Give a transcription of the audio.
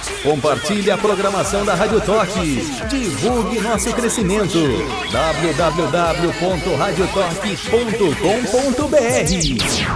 Compartilhe a programação da Rádio Torque. Divulgue nosso crescimento. www.radiotorque.com.br